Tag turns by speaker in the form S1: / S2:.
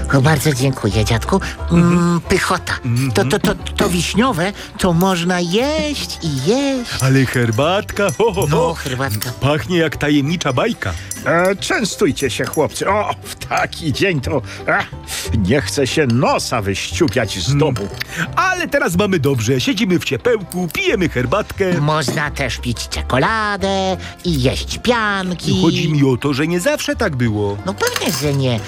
S1: O, bardzo dziękuję, dziadku. Pychota. To wiśniowe to można jeść i jeść.
S2: Ale herbatka, ho, ho, ho.
S1: No, herbatka.
S2: Pachnie jak tajemnicza bajka.
S3: Częstujcie się, chłopcy. O, w taki dzień to nie chce się nosa wyściupiać z domu.
S2: Ale teraz mamy dobrze. Siedzimy w ciepełku, pijemy herbatkę.
S1: Można też pić czekoladę i jeść pianki.
S2: Chodzi mi o to, że nie zawsze tak było.
S1: No pewnie, że nie.